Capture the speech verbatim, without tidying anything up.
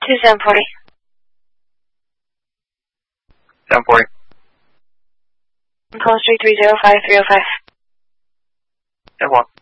Two seven forty. Seven forty. Call three three zero five three zero five. Ten one.